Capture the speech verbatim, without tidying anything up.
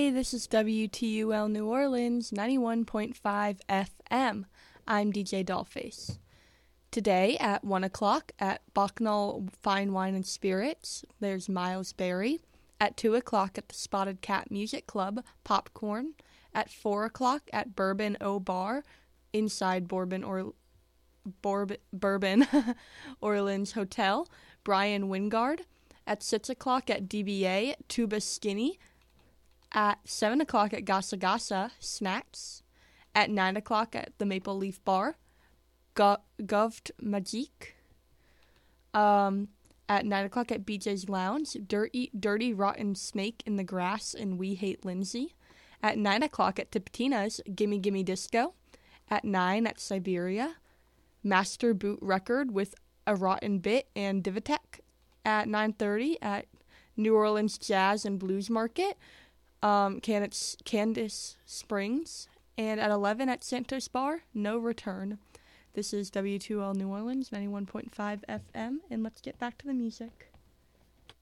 Hey, this is W T U L New Orleans ninety-one point five F M. I'm D J Dollface. Today at one o'clock at Bucknell Fine Wine and Spirits, there's Miles Berry. At two o'clock at the Spotted Cat Music Club, Popcorn. At four o'clock at Bourbon O Bar, inside Bourbon or Bourb- Bourbon Orleans Hotel, Brian Wingard. At six o'clock at D B A, Tuba Skinny. At seven o'clock at Gasa Gasa, Snacks. At nine o'clock at the Maple Leaf Bar, Go- Govt Magique. Um, at nine o'clock at B J's Lounge, Dirty, Dirty Rotten Snake in the Grass and We Hate Lindsay. At nine o'clock at Tipitina's, Gimme Gimme Disco. At nine at Siberia, Master Boot Record with A Rotten Bit and Divitech. At nine thirty at New Orleans Jazz and Blues Market, um, Candice, Candice Springs. And at eleven at Santos Bar, No Return. This is W two L New Orleans, ninety-one point five F M, and let's get back to the music.